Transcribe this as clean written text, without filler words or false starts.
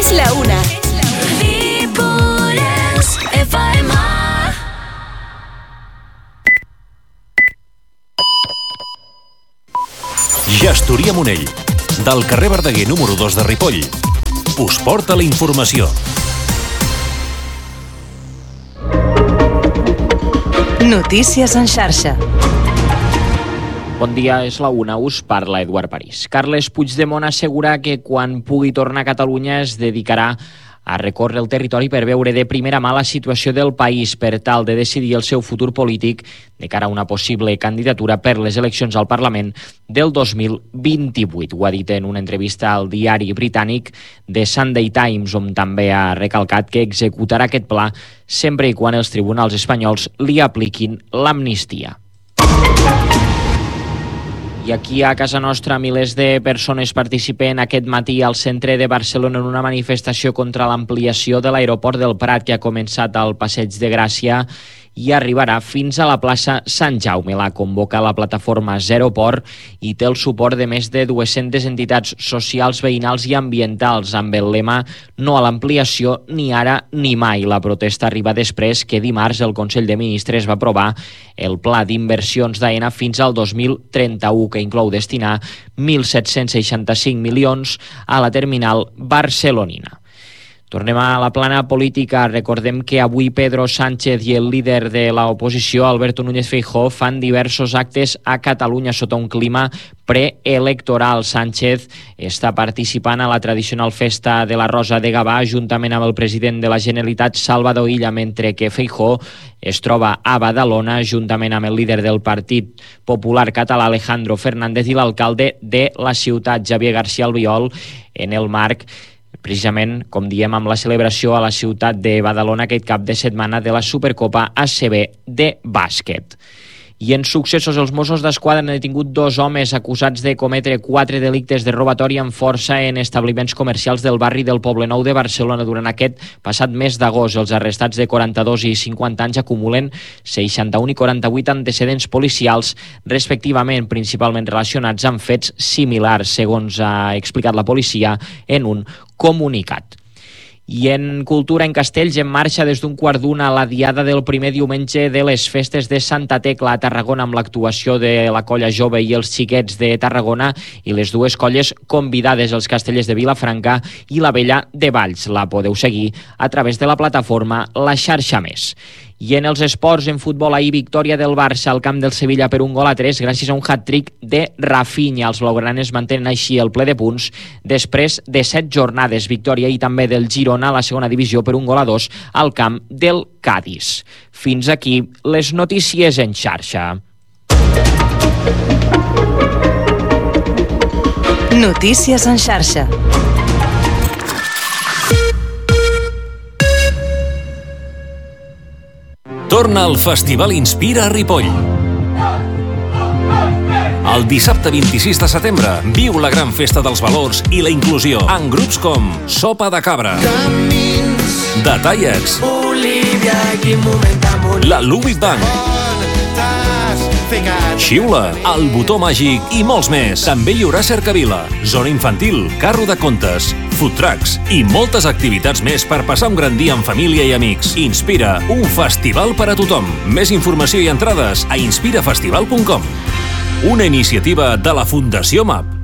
És la una. Ripollès FM. Gestoria Monell, del carrer Verdaguer número 2 de Ripoll, us porta la informació. Notícies en xarxa. Bon dia, és la una, us parla Eduard París. Carles Puigdemont assegura que quan pugui tornar a Catalunya es dedicarà a recórrer el territori per veure de primera mà la situació del país per tal de decidir el seu futur polític de cara a una possible candidatura per les eleccions al Parlament del 2028. Ho ha dit en una entrevista al diari britànic The Sunday Times, on també ha recalcat que executarà aquest pla sempre i quan els tribunals espanyols li apliquin l'amnistia. I aquí a casa nostra milers de persones participen aquest matí al centre de Barcelona en una manifestació contra l'ampliació de l'aeroport del Prat que ha començat al Passeig de Gràcia i arribarà fins a la plaça Sant Jaume. La convoca la plataforma Zeroport i té el suport de més de 200 entitats socials, veïnals i ambientals amb el lema "No a l'ampliació, ni ara ni mai". La protesta arriba després que dimarts el Consell de Ministres va aprovar el pla d'inversions d'AENA fins al 2031, que inclou destinar 1.765 milions a la terminal barcelonina. Tornem a la plana política. Recordem que avui Pedro Sánchez i el líder de l'oposició, Alberto Núñez Feijóo, fan diversos actes a Catalunya sota un clima preelectoral. Sánchez està participant a la tradicional festa de la Rosa de Gavà juntament amb el president de la Generalitat, Salvador Illa, mentre que Feijóo es troba a Badalona juntament amb el líder del Partit Popular Català, Alejandro Fernández, i l'alcalde de la ciutat, Javier García Albiol, en el marc precisament, com diem, amb la celebració a la ciutat de Badalona aquest cap de setmana de la Supercopa ACB de bàsquet. I en successos, els Mossos d'Esquadra han detingut 2 homes acusats de cometre 4 delictes de robatori amb força en establiments comercials del barri del Poblenou de Barcelona durant aquest passat mes d'agost. Els arrestats de 42 i 50 anys acumulen 61 i 48 antecedents policials, respectivament, principalment relacionats amb fets similars, segons ha explicat la policia en un comunicat. I en cultura, en Castells, en marxa des d'un 1:15 la diada del primer diumenge de les festes de Santa Tecla a Tarragona, amb l'actuació de la Colla Jove i els Xiquets de Tarragona i les dues colles convidades, els Castellers de Vilafranca i la Vella de Valls. La podeu seguir a través de la plataforma La Xarxa Més. I en els esports, en futbol, ahir victòria del Barça al camp del Sevilla per 1-3 gràcies a un hat-trick de Rafinha. Els blaugranes mantenen així el ple de punts després de 7 jornades. Victòria i també del Girona a la segona divisió per 1-2 al camp del Cádiz. Fins aquí les notícies en xarxa. Notícies en xarxa. Torna al Festival Inspira a Ripoll. El dissabte 26 de setembre viu la gran festa dels valors i la inclusió en grups com Sopa de Cabra, The Tallets, la Ludwig Band, Xiula, El Botó Màgic i molts més. També hi haurà cercavila, zona infantil, carro de contes, food trucks i moltes activitats més per passar un gran dia amb família i amics. Inspira, un festival per a tothom. Més informació i entrades a inspirafestival.com. Una iniciativa de la Fundació MAP.